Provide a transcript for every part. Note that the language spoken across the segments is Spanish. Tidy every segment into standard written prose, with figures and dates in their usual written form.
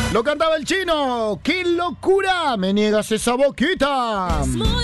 Lo cantaba el Chino. ¡Qué locura! Me niegas esa boquita.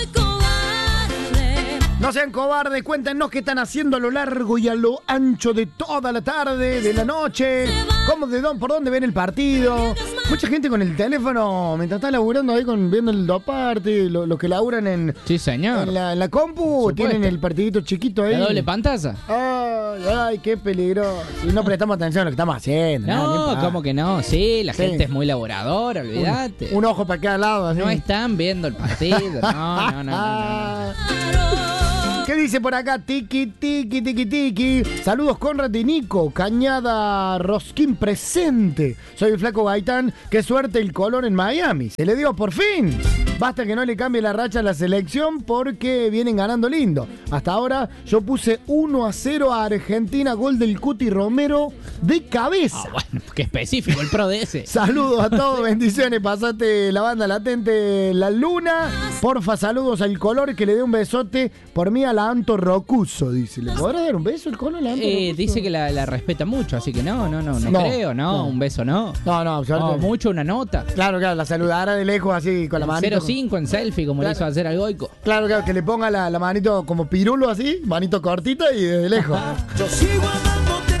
No sean cobardes, cuéntenos qué están haciendo a lo largo y a lo ancho de toda la tarde, de la noche. ¿Cómo, por dónde ven el partido? Mucha gente con el teléfono, mientras está laburando ahí viendo el Doparte, los que laburan en... Sí, señor. En la compu, tienen el partidito chiquito ahí. La doble pantalla. Ay, qué peligroso. Si no prestamos atención a lo que estamos haciendo. No, ¿cómo que no? Sí, la gente es muy laboradora, olvídate. Un ojo para cada lado. Así. No están viendo el partido. No. ¿Qué dice por acá? Tiki. Saludos Conrad y Nico. Cañada Rosquín presente. Soy el Flaco Gaitán. Qué suerte el color en Miami. Se le dio por fin. Basta que no le cambie la racha a la selección porque vienen ganando lindo. Hasta ahora yo puse 1-0 a Argentina. Gol del Cuti Romero de cabeza. Bueno, qué específico el pro de ese. Saludos a todos, bendiciones. Pasate la banda latente La Luna. Porfa, saludos al color, que le dé un besote por mí a la Anto Rocuso, dice. ¿Le podrá dar un beso el color a la Anto Rocuso? Dice que la respeta mucho, así que no creo, no, un beso no. No, mucho una nota. Claro, la saludara de lejos así con la manito. 0-5 en selfie, como le hizo hacer al Goico. Claro, que le ponga la manito como pirulo así, manito cortita y desde lejos. Yo sigo amándote.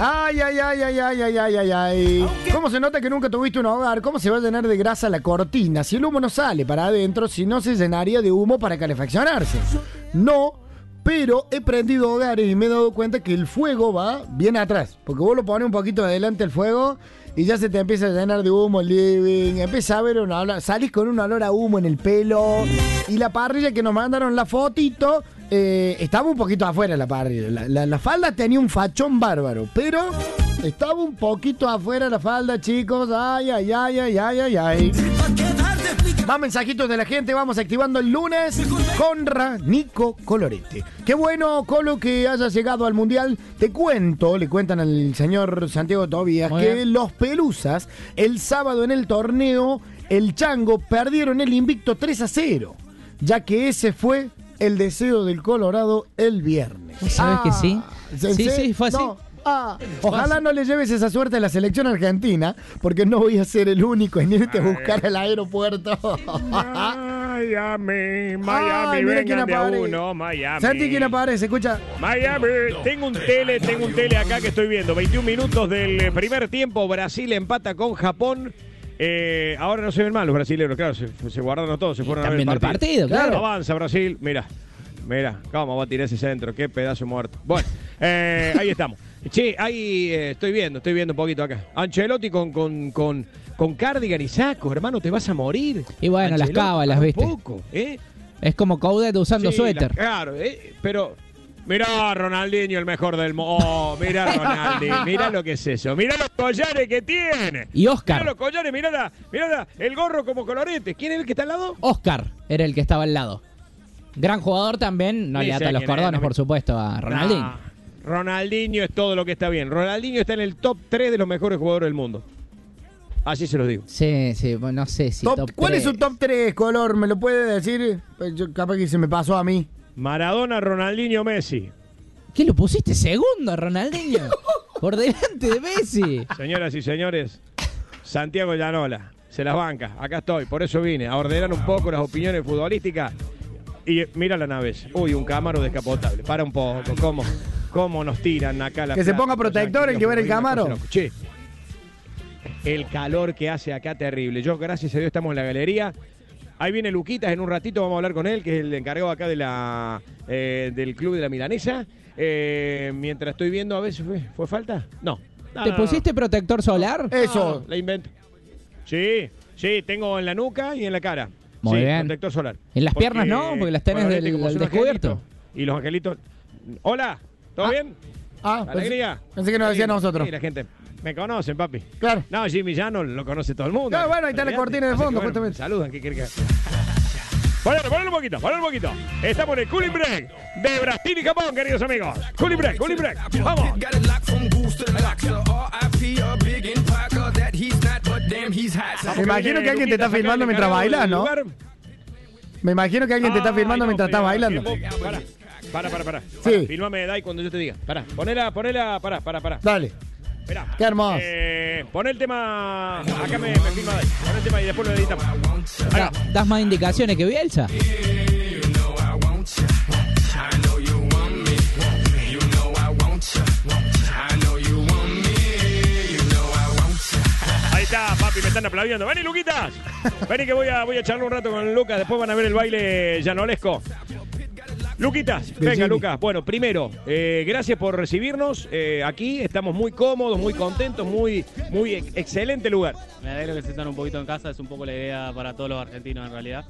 Ay. ¿Cómo se nota que nunca tuviste un hogar? ¿Cómo se va a llenar de grasa la cortina? Si el humo no sale para adentro, si no se llenaría de humo para calefaccionarse. No, pero he prendido hogares y me he dado cuenta que el fuego va bien atrás. Porque vos lo pones un poquito adelante el fuego y ya se te empieza a llenar de humo el living. Empieza a ver un olor, salís con un olor a humo en el pelo. Y la parrilla que nos mandaron la fotito, estaba un poquito afuera la parrilla. La falda tenía un fachón bárbaro, pero estaba un poquito afuera la falda, chicos. Ay. Más mensajitos de la gente, vamos activando el lunes. Conra Nico Colorete. Qué bueno, Colo, que hayas llegado al Mundial. Le cuentan al señor Santiago Tobías que los Pelusas, el sábado en el torneo, el Chango, perdieron el invicto 3-0, ya que ese fue el deseo del Colorado el viernes. ¿Sabes que sí? Sí, fue así. No. Ojalá no le lleves esa suerte a la selección argentina, porque no voy a ser el único en irte a buscar al aeropuerto. Miami, vengan de a uno, Miami. Santi, ¿quién aparece? Escucha. Miami, tengo un tele acá que estoy viendo. 21 minutos del primer tiempo, Brasil empata con Japón. Ahora no se ven mal los brasileños, claro, se guardaron todos, se fueron a ver el partido. Claro. Avanza Brasil, mira, cómo va a tirar ese centro, qué pedazo muerto. Bueno, ahí estamos. Che, ahí estoy viendo un poquito acá. Ancelotti con cardigan y saco, hermano, te vas a morir. Y bueno, Ancelotti, las cábalas, ¿viste? Poco, Es como Coudet usando suéter. Claro, pero mirá Ronaldinho, el mejor del mundo. Oh, mirá Ronaldinho, mirá lo que es eso. Mirá los collares que tiene. Y Oscar. Mirá los collares, mirá el gorro como colorete. ¿Quién es el que está al lado? Oscar era el que estaba al lado. Gran jugador también, no le ata los cordones, por supuesto, a Ronaldinho. Ronaldinho es todo lo que está bien. Ronaldinho está en el top 3 de los mejores jugadores del mundo. Así se los digo. Sí, no sé si top 3. ¿Cuál es su top 3, Color? ¿Me lo puede decir? Yo, capaz que se me pasó a mí. Maradona, Ronaldinho, Messi. ¿Qué lo pusiste segundo a Ronaldinho? Por delante de Messi. Señoras y señores, Santiago Llanola, se las banca. Acá estoy, por eso vine a ordenar un poco las opiniones futbolísticas. Y mira la nave. Uy, un Camaro descapotable. Para un poco, ¿Cómo nos tiran acá la que se ponga protector el que ver el Camaro. Che, el calor que hace acá terrible. Yo, gracias a Dios, estamos en la galería. Ahí viene Luquitas, en un ratito vamos a hablar con él, que es el encargado acá de del club de la Milanesa. Mientras estoy viendo, a ver si fue falta. No. ¿Te pusiste protector solar? Eso. La invento. Sí, tengo en la nuca y en la cara. Muy bien. Protector solar. En las piernas no, porque las tenés del descubierto. Y los angelitos. Hola, ¿todo bien? ¿Alegría? Pensé que nos decían a nosotros. Sí, la gente. Me conocen, papi. Claro. No, Jimmy Llano lo conoce todo el mundo. Claro, bueno, ahí está la cortina de fondo, justamente. Saludan, ¿qué quiere que Ponelo un poquito. Estamos en el Cooling Break de Brasil y Japón, queridos amigos. Cooling Break. Vamos. Me imagino que alguien te está filmando mientras bailas, ¿no? Me imagino que alguien te está filmando mientras estás bailando. Para. Sí. Filmame, Dai, cuando yo te diga. Ponela. Para. Dale. Esperá. Qué hermoso. Pon el tema. Acá me filma. Pon el tema y después lo editamos. Acá. ¿Das más indicaciones que Bielsa? Ahí está, papi, me están aplaudiendo. Vení, Luquitas. Vení que voy a charlar un rato con Lucas. Después van a ver el baile llanolesco. Luquitas, venga, Lucas. Bueno, primero, gracias por recibirnos aquí. Estamos muy cómodos, muy contentos, muy excelente lugar. Me alegro que se sientan un poquito en casa. Es un poco la idea para todos los argentinos en realidad.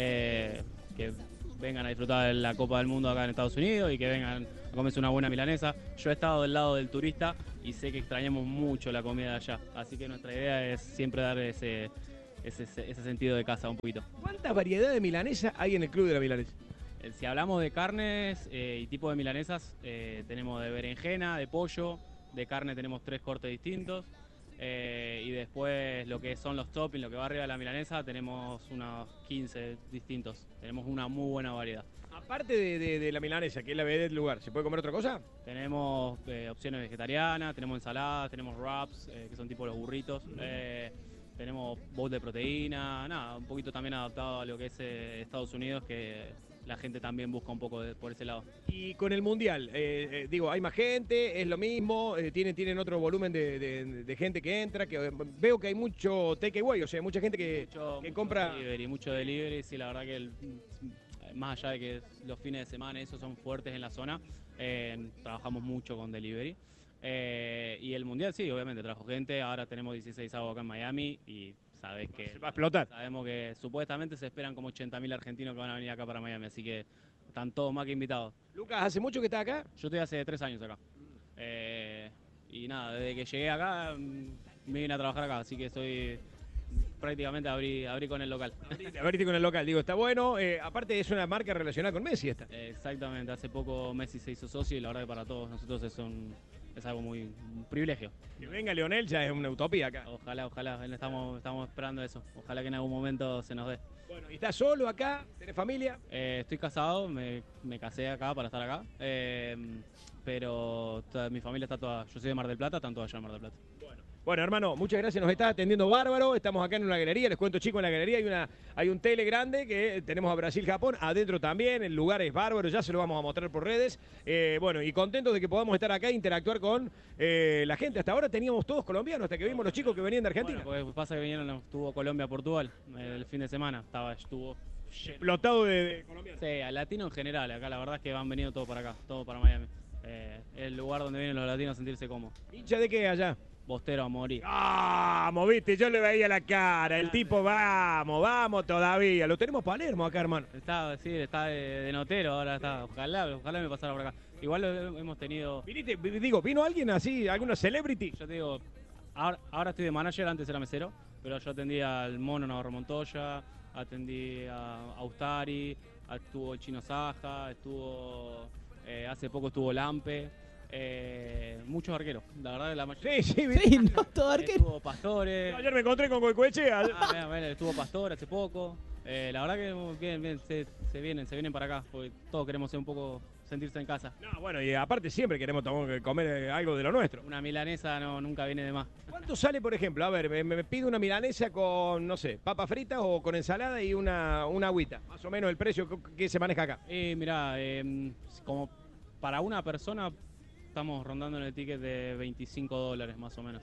Que vengan a disfrutar de la Copa del Mundo acá en Estados Unidos y que vengan a comerse una buena milanesa. Yo he estado del lado del turista y sé que extrañamos mucho la comida de allá. Así que nuestra idea es siempre dar ese sentido de casa un poquito. ¿Cuánta variedad de milanesa hay en el Club de la Milanesa? Si hablamos de carnes y tipo de milanesas, tenemos de berenjena, de pollo, de carne tenemos 3 cortes distintos. Y después lo que son los toppings, lo que va arriba de la milanesa, tenemos unos 15 distintos. Tenemos una muy buena variedad. Aparte de la milanesa, que es la vedette del lugar, ¿se puede comer otra cosa? Tenemos opciones vegetarianas, tenemos ensaladas, tenemos wraps, que son tipo los burritos. Tenemos bowl de proteína, nada, un poquito también adaptado a lo que es Estados Unidos, que la gente también busca un poco por ese lado. Y con el Mundial, digo, hay más gente, es lo mismo, tienen otro volumen de gente que entra, que veo que hay mucho takeaway, o sea, mucha gente que compra... Mucho delivery, sí, la verdad que más allá de que los fines de semana esos son fuertes en la zona, trabajamos mucho con delivery. Y el Mundial sí, obviamente, trajo gente, ahora tenemos 16 acá en Miami y sabes que... Se va a explotar. Sabemos que supuestamente se esperan como 80.000 argentinos que van a venir acá para Miami, así que están todos más que invitados. Lucas, ¿hace mucho que estás acá? Yo estoy hace 3 años acá. Y nada, desde que llegué acá me vine a trabajar acá, así que estoy... Prácticamente abrí con el local. Abriste con el local, digo, está bueno. Aparte es una marca relacionada con Messi esta. Exactamente, hace poco Messi se hizo socio y la verdad que para todos nosotros es algo un privilegio. Que venga Lionel ya es una utopía acá. Ojalá, estamos esperando eso. Ojalá que en algún momento se nos dé. Bueno, ¿y estás solo acá? ¿Tenés familia? Estoy casado, me casé acá para estar acá. Pero mi familia está toda, yo soy de Mar del Plata, están todos allá en Mar del Plata. Bueno, hermano, muchas gracias, nos está atendiendo bárbaro. Estamos acá en una galería, les cuento, chicos, en la galería hay un tele grande que tenemos a Brasil-Japón, adentro también, el lugar es bárbaro, ya se lo vamos a mostrar por redes. Bueno, y contentos de que podamos estar acá e interactuar con la gente. Hasta ahora teníamos todos colombianos, hasta que vimos los chicos que venían de Argentina. Bueno, pues pasa que estuvo Colombia-Portugal el fin de semana, estuvo explotado de colombianos. Sí, al latino en general, acá la verdad es que van venido todos para acá, todos para Miami. El lugar donde vienen los latinos a sentirse cómodos. ¿Hincha de qué allá? Bostero a morir. ¡Vamos, viste! Yo le veía la cara. El tipo, vamos todavía. Lo tenemos Palermo acá, hermano. Está de notero ahora. Ojalá me pasara por acá. Igual lo hemos tenido... ¿Vino alguien así, alguna celebrity? Yo te digo, ahora estoy de manager, antes era mesero, pero yo atendí al Mono Navarro Montoya, atendí a Austari, estuvo Chino Saja, hace poco estuvo Lampe. Muchos arqueros, la verdad, la mayoría. Sí, no, todo arquero. Estuvo Pastore. Ayer me encontré con Goicoechea. Estuvo Pastore hace poco. La verdad que bien, se vienen para acá, porque todos queremos sentirse en casa. No, bueno, y aparte siempre queremos comer algo de lo nuestro. Una milanesa nunca viene de más. ¿Cuánto sale, por ejemplo? A ver, me pido una milanesa con, no sé, papas fritas o con ensalada y una agüita. Más o menos el precio que se maneja acá. Mirá, como para una persona estamos rondando en el ticket de $25 más o menos.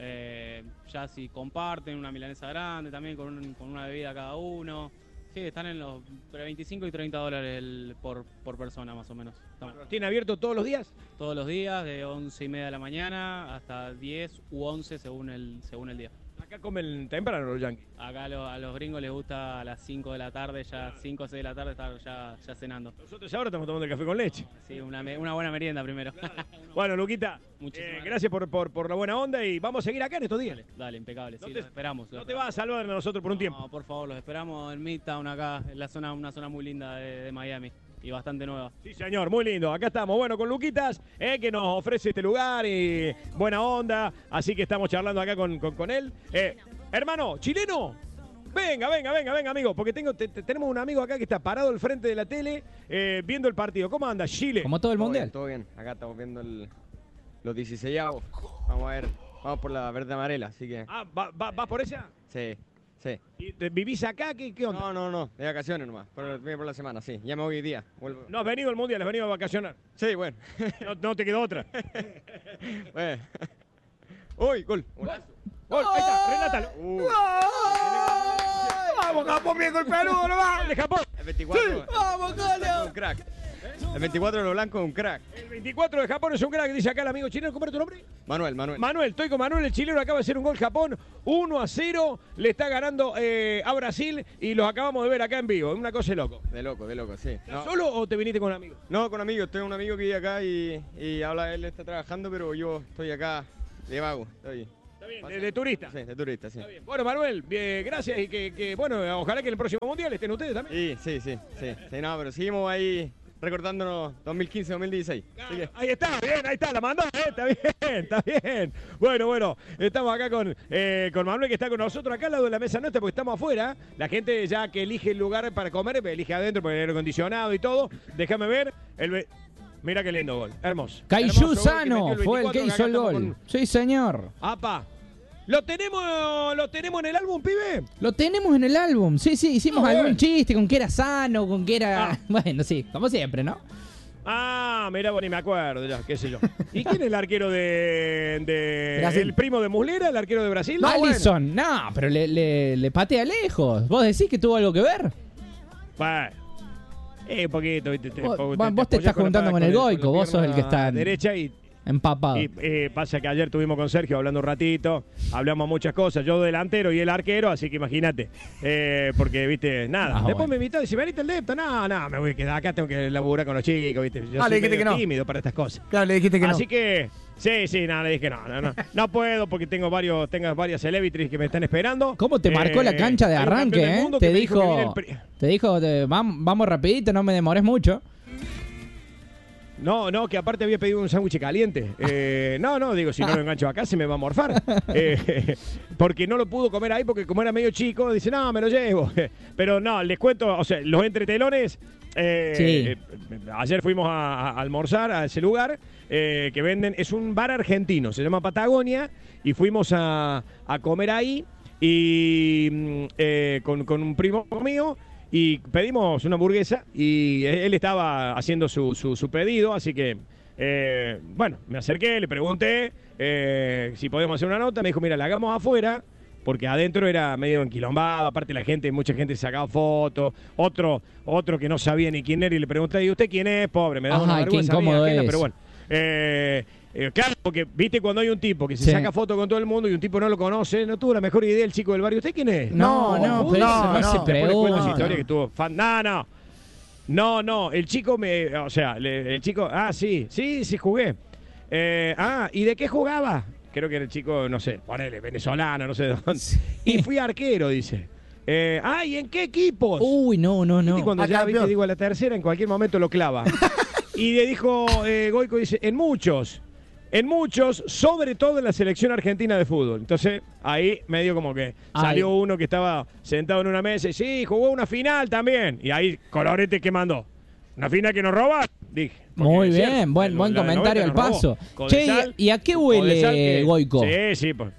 Ya si comparten una milanesa grande también con una bebida cada uno. Sí, están en los entre 25 y $30 por persona más o menos. ¿Tiene abierto todos los días? Todos los días, de 11:30 de la mañana hasta 10 u 11 según el día. Acá comen temprano los yankees. Acá a los gringos les gusta a las 5 de la tarde, ya 5 o 6 de la tarde estar ya cenando. Nosotros ahora estamos tomando el café con leche. Sí, una buena merienda primero. Bueno, Luquita, gracias por la buena onda y vamos a seguir acá en estos días. Dale, impecable, sí, los esperamos. No te vas a salvar a nosotros por un tiempo. No, por favor, los esperamos en Midtown acá, en una zona muy linda de Miami. Y bastante nueva. Sí, señor, muy lindo. Acá estamos, bueno, con Luquitas, que nos ofrece este lugar y buena onda. Así que estamos charlando acá con él. Hermano, chileno, venga, amigo, porque tenemos un amigo acá que está parado al frente de la tele viendo el partido. ¿Cómo anda, Chile? Como todo el mundial. Todo bien, acá estamos viendo los 16avos. Vamos a ver, vamos por la verde amarela, así que... Ah, ¿vas por ella? Sí, sí. ¿Y vivís acá? ¿Qué onda? No, de vacaciones nomás, por la semana, sí. Ya me voy hoy día. Vuelvo. No has venido al Mundial, has venido a vacacionar. Sí, bueno. No te quedó otra. Bueno. ¡Uy, gol! ¡Golazo! ¡Gol! Ahí está, relátalo. ¡Vamos, Japón, bien con el Perú, nomás! ¡De Japón! El 24. Sí, ¡vamos, Golo! Un crack. El 24 de lo blanco, un crack. El 24 de Japón es un crack, dice acá el amigo chileno. ¿Cómo era tu nombre? Manuel. Manuel, estoy con Manuel, el chileno acaba de hacer un gol Japón, 1-0, le está ganando a Brasil y los acabamos de ver acá en vivo, una cosa de loco. De loco, sí. ¿Estás solo o te viniste con amigos? No, con amigos. Tengo un amigo que vive acá y habla, él está trabajando, pero yo estoy acá de vago. Estoy... Está bien, de turista. Sí, de turista, sí. Está bien. Bueno, Manuel, gracias y que, bueno, ojalá que en el próximo Mundial estén ustedes también. Sí, no, pero seguimos ahí recordándonos 2015-2016. Ahí está, la mandó, está bien. Bueno, estamos acá con Manuel que está con nosotros acá al lado de la mesa nuestra porque estamos afuera. La gente ya que elige el lugar para comer, elige adentro por el aire acondicionado y todo. Déjame ver, mira qué lindo gol, hermoso. Caillou Sano fue el que hizo el gol. Sí, señor. ¡Apa! ¿Lo tenemos en el álbum, pibe? Lo tenemos en el álbum. Sí, hicimos algún chiste con que era sano, con que era... Bueno, sí, como siempre, ¿no? Mira, ni me acuerdo ya, qué sé yo. ¿Y quién es el arquero de Brasil? el primo de Muslera, el arquero de Brasil? Alisson, no, pero le patea lejos. ¿Vos decís que tuvo algo que ver? Bueno. Un poquito. Vos te estás juntando con el Goico, vos sos el que está derecha y empapado. Y pasa que ayer estuvimos con Sergio hablando un ratito, hablamos muchas cosas, yo delantero y el arquero, así que imagínate, porque, viste, nada. Después bueno. me invitó, dice, veniste el depto, no, me voy a quedar acá, tengo que laburar con los chicos, viste, yo soy medio tímido para estas cosas. Claro, le dijiste que no. Así que, sí, le dije que no puedo porque tengo varias celebrities que me están esperando. ¿Cómo te marcó la cancha de hay un campeón arranque, del mundo que Te me dijo que viene dijo, vamos rapidito, no me demores mucho. No, que aparte había pedido un sándwich caliente. Digo, si no lo engancho acá se me va a morfar. Porque no lo pudo comer ahí porque como era medio chico, dice, no, me lo llevo. Pero no, les cuento, o sea, los entretelones, ayer fuimos a almorzar a ese lugar que venden, es un bar argentino, se llama Patagonia, y fuimos a comer ahí y con un primo mío. Y pedimos una hamburguesa y él estaba haciendo su pedido, así que, me acerqué, le pregunté si podíamos hacer una nota, me dijo, mira, la hagamos afuera, porque adentro era medio enquilombado, aparte mucha gente sacaba fotos, otro que no sabía ni quién era y le pregunté, ¿y usted quién es? Pobre, me da una vergüenza, qué incómodo es. pero bueno. Claro, porque viste cuando hay un tipo que se saca foto con todo el mundo y un tipo no lo conoce, no tuvo la mejor idea el chico del barrio. ¿Usted quién es? No, pero se pregunta. después esa historia que tuvo fan. No, el chico el chico, sí, jugué. ¿Y de qué jugaba? Creo que era el chico, no sé, ponele, venezolano, no sé de dónde. Y fui arquero, dice. ¿Y en qué equipos? Uy, no. Y cuando ya viste, digo, a la tercera, en cualquier momento lo clava. Y le dijo Goico, dice, en muchos, sobre todo en la selección argentina de fútbol. Entonces, ahí medio como que salió uno que estaba sentado en una mesa y sí, jugó una final también. Y ahí, Colorete, ¿qué mandó? ¿Una final que nos roba? Dije. Muy bien, buen comentario al paso. Che, ¿y a qué huele Goico? Sí, pues.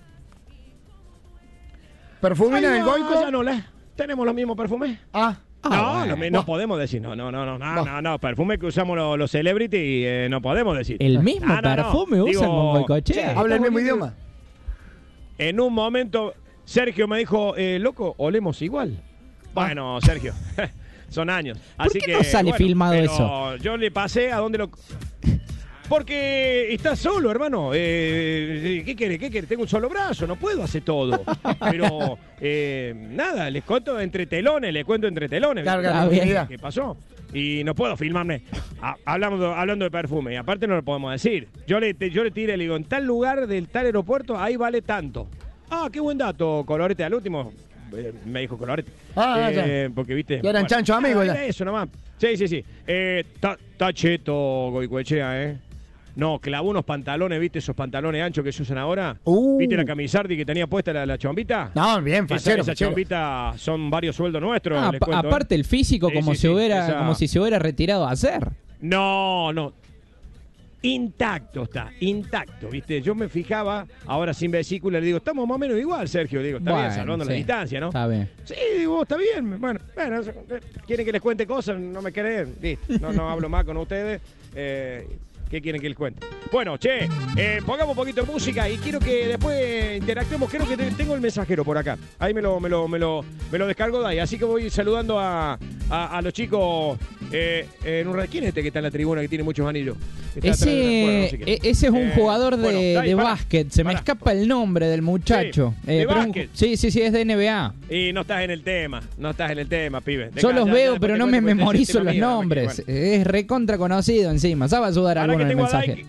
¿Perfumina del Goico? Ya no, tenemos los mismos perfumes. No podemos decir, no, perfume que usamos los celebrity no podemos decir. ¿El mismo perfume usan con Goicoechea? ¿Habla el mismo idioma? En un momento, Sergio me dijo, loco, olemos igual. Bueno, Sergio, son años. ¿Por qué no sale filmado eso? Yo le pasé a donde lo... Porque está solo, hermano. ¿Qué quiere? Tengo un solo brazo, no puedo hacer todo. Pero, nada, les cuento entre telones. Claro, ¿Qué pasó? Y no puedo filmarme hablando de perfume. Y aparte no lo podemos decir. Yo le tiré, le digo, en tal lugar del tal aeropuerto, ahí vale tanto. Qué buen dato, Colorete. Al último, me dijo Colorete. Ya. Porque, viste... Que eran chanchos amigos ya. Eso nomás. Sí. Está cheto, Goicoechea, No, clavó unos pantalones, ¿viste? Esos pantalones anchos que se usan ahora. ¿Viste la camisardi que tenía puesta la chombita? No, bien, facero. Esa chombita son varios sueldos nuestros. Aparte el físico, como si se hubiera retirado a hacer. No. intacto, ¿viste? Yo me fijaba, ahora sin vesícula, le digo, estamos más o menos igual, Sergio. Digo, está bien, salvando la distancia, ¿no? Está bien. Sí, digo, está bien. Bueno, quieren que les cuente cosas, no me creen. Listo, no hablo más con ustedes. ¿Qué quieren que les cuente? Bueno, che, pongamos un poquito de música y quiero que después interactuemos. Creo que tengo el mensajero por acá. Ahí me lo descargo de ahí. Así que voy saludando a los chicos. En un rato. ¿Quién es este que está en la tribuna que tiene muchos anillos? Ese es un jugador de básquet. Se me escapa el nombre del muchacho. Sí, de básquet. Sí, es de NBA. Y no estás en el tema, pibe. Yo los veo, pero no me memorizo los nombres. Es recontra conocido encima. ¿Sabe ayudar a alguno en el mensaje?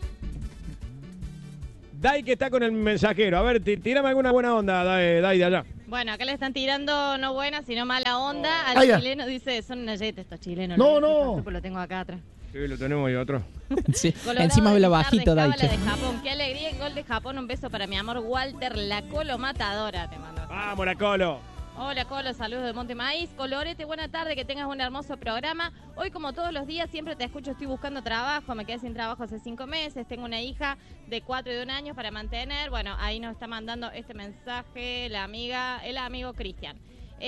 Dai que está con el mensajero. A ver, tírame alguna buena onda, Dai de allá. Bueno, acá le están tirando no buena, sino mala onda al chileno. Dice, son una yeta estos chilenos. No. Lo tengo acá atrás. Sí, lo tenemos y otro. Sí. Encima habla bajito, Daiche. De Japón. Qué alegría el gol de Japón. Un beso para mi amor Walter, la Colo matadora. Te mando. Vamos, la Colo. Hola, Colo, saludos de Monte Maíz. Colorete, buena tarde, que tengas un hermoso programa. Hoy, como todos los días, siempre te escucho, estoy buscando trabajo. Me quedé sin trabajo hace 5 meses. Tengo una hija de 4 y de 1 año para mantener. Bueno, ahí nos está mandando este mensaje el amigo Cristian.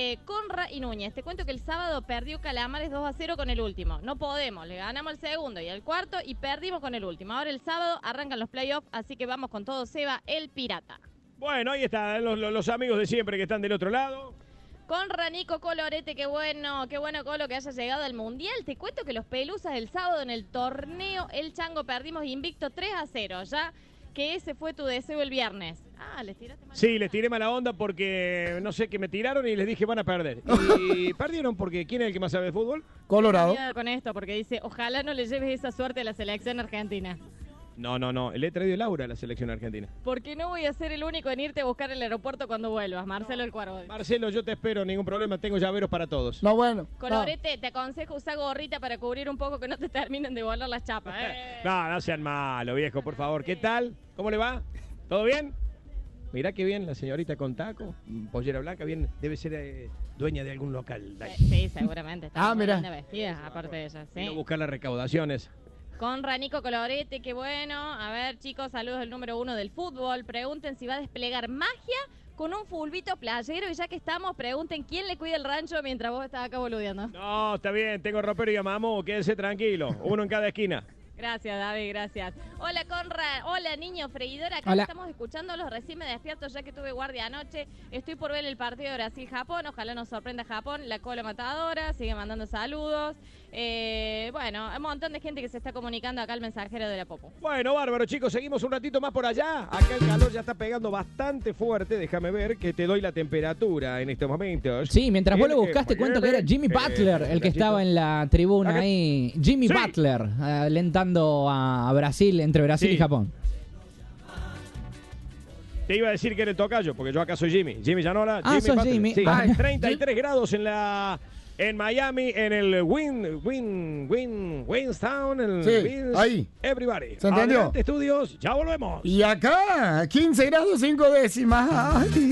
Conra y Núñez, te cuento que el sábado perdió Calamares 2-0 con el último. No podemos, le ganamos el segundo y el cuarto y perdimos con el último. Ahora el sábado arrancan los playoffs, así que vamos con todo, Seba, el pirata. Bueno, ahí están los amigos de siempre que están del otro lado. Conra, Nico, Colorete, qué bueno Colo que haya llegado al Mundial. Te cuento que los Pelusas el sábado en el torneo El Chango perdimos invicto 3-0, ya que ese fue tu deseo el viernes. ¿Les tiraste mala onda? Sí, les tiré mala onda porque no sé, que me tiraron y les dije van a perder. Y perdieron porque ¿quién es el que más sabe de fútbol? Colorado. Con esto, porque dice, ojalá no le lleves esa suerte a la selección argentina. No, le he traído Laura a la selección argentina. Porque no voy a ser el único en irte a buscar el aeropuerto cuando vuelvas, Marcelo el Cuervo. Marcelo, yo te espero, ningún problema, tengo llaveros para todos. No, bueno. Colorete, te aconsejo usar gorrita para cubrir un poco que no te terminen de volar las chapas. No sean malos, viejo, por favor. ¿Qué tal? ¿Cómo le va? ¿Todo bien? Mirá qué bien, la señorita con taco, pollera blanca, bien, debe ser dueña de algún local. Sí, seguramente. Está mira. Vestida, aparte de ella. Sí. Quiero buscar las recaudaciones. Con Ranico Colorete, qué bueno. A ver, chicos, saludos del número 1 del fútbol. Pregunten si va a desplegar magia con un fulbito playero. Y ya que estamos, pregunten quién le cuida el rancho mientras vos estás acá boludeando. No, está bien, tengo ropero y amamo, quédense tranquilo, uno en cada esquina. Gracias, David, gracias. Hola, Conrad. Hola, niño freidora. Acá estamos escuchándolos. Recién me despierto ya que tuve guardia anoche. Estoy por ver el partido de Brasil-Japón. Ojalá nos sorprenda Japón. La Cola matadora. Sigue mandando saludos. Bueno, hay un montón de gente que se está comunicando acá al mensajero de la Popo. Bueno, bárbaro, chicos. Seguimos un ratito más por allá. Acá el calor ya está pegando bastante fuerte. Déjame ver que te doy la temperatura en estos momentos. Sí, mientras vos lo buscaste, cuento que era Jimmy Butler el que estaba en la tribuna ahí. Jimmy Butler, alentando a Brasil, entre Brasil y Japón. Te iba a decir que era el tocayo, porque yo acá soy Jimmy. Jimmy Llanola. Sos Jimmy. Sí. 33 grados en Miami, en el Winstown. Ahí. Everybody. ¿Se entendió? Adelante, estudios. Ya volvemos. Y acá, 15 grados 5 décimas. Ay.